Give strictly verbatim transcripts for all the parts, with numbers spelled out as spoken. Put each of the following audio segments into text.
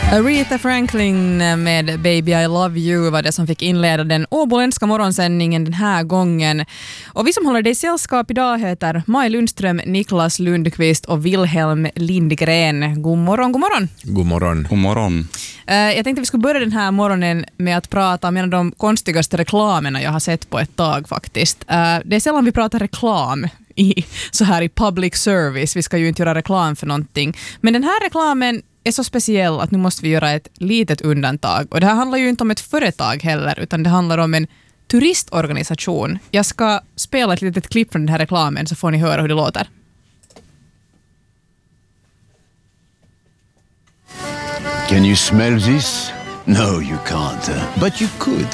Aretha Franklin med Baby I Love You var det som fick inleda den åboländska morgonsändningen den här gången. Och vi som håller dig i sällskap idag heter Maj Lundström, Niklas Lundqvist och Wilhelm Lindgren. God morgon, god morgon. God morgon. God morgon. Uh, jag tänkte vi skulle börja den här morgonen med att prata om en av de konstigaste reklamerna jag har sett på ett tag faktiskt. Uh, det är sällan vi pratar reklam i, så här i public service. Vi ska ju inte göra reklam för någonting. Men den här reklamen är så speciell att nu måste vi göra ett litet undantag. Och det här handlar ju inte om ett företag heller, utan det handlar om en turistorganisation. Jag ska spela ett litet klipp från den här reklamen så får ni höra hur det låter. Can you smell this? No, you can't. Uh, but you could.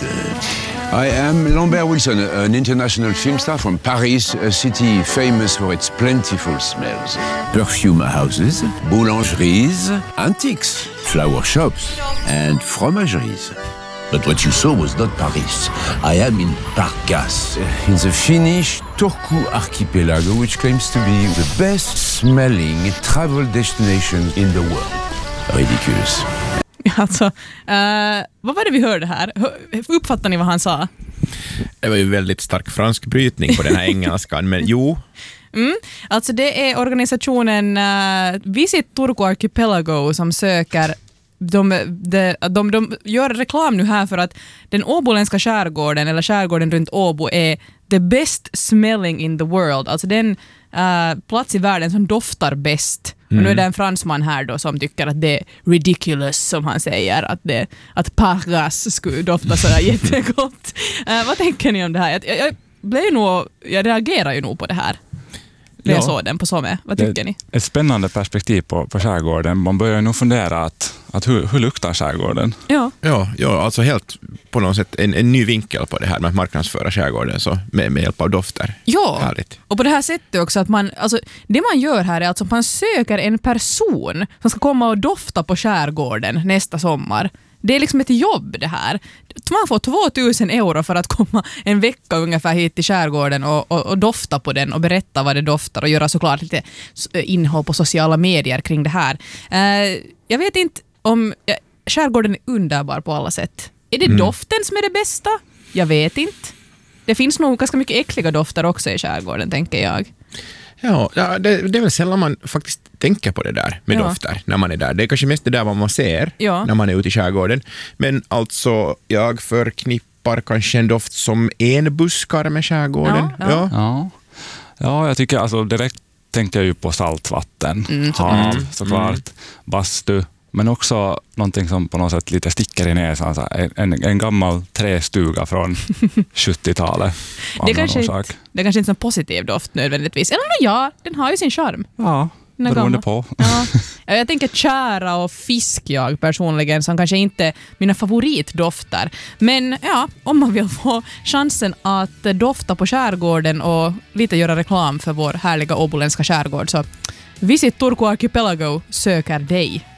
Uh, I am Lambert Wilson, an international film star from Paris, a city famous for its plentiful smells. Perfume houses, boulangeries, antiques, flower shops, and fromageries. But what you saw was not Paris. I am in Pargas, in the Finnish Turku archipelago, which claims to be the best smelling travel destination in the world. Ridiculous. Alltså, uh, vad var det vi hörde här? Uppfattar ni vad han sa? Det var ju väldigt stark fransk brytning på den här engelskan, men jo. Mm, alltså det är organisationen uh, Visit Turku Archipelago som söker De, de, de, de gör reklam nu här för att den åboländska skärgården eller skärgården runt Åbo är the best smelling in the world. Alltså den uh, plats i världen som doftar bäst. Mm. Och nu är det en fransman här då som tycker att det är ridiculous, som han säger. Att, det, att Pargas skulle dofta så där jättegott. Uh, vad tänker ni om det här? Jag, jag, blev ju nog, jag reagerar ju nog på det här. Det jag såg den på Somme. Vad tycker det, ni? Ett spännande perspektiv på, på skärgården. Man börjar nog fundera att, att hur, hur luktar skärgården? Ja, ja, ja alltså helt på något sätt en, en ny vinkel på det här med att marknadsföra skärgården så med, med hjälp av dofter. Ja, härligt. Och på det här sättet också att man, alltså, det man gör här är alltså att man söker en person som ska komma och dofta på skärgården nästa sommar. Det är liksom ett jobb det här. Man får tvåtusen euro för att komma en vecka ungefär hit till skärgården och, och, och dofta på den och berätta vad det doftar och göra såklart lite innehåll på sociala medier kring det här. Uh, jag vet inte om uh, skärgården är underbar på alla sätt. Är det mm. doften som är det bästa? Jag vet inte. Det finns nog ganska mycket äckliga dofter också i skärgården, tänker jag. Ja, det, det är väl sällan man faktiskt tänker på det där med ja. dofter när man är där. Det är kanske mest det där vad man ser ja. när man är ute i skärgården. Men alltså, jag förknippar kanske en doft som enbuskar med skärgården. Ja, ja. Ja. Ja. ja, jag tycker alltså direkt tänker jag ju på saltvatten, mm, så. hav mm. såklart, mm. bastu. Men också någonting som på något sätt lite sticker i näsan. Så en, en gammal trästuga från sjuttiotalet. Det kanske, inte, det kanske inte är en positiv doft nödvändigtvis. Eller ja, den har ju sin charm. Ja, beroende på. Ja. Jag tänker tjära och fisk jag personligen som kanske inte är mina favoritdofter. Men ja, om man vill få chansen att dofta på skärgården och lite göra reklam för vår härliga åboländska skärgård så Visit Turku Archipelago söker dig.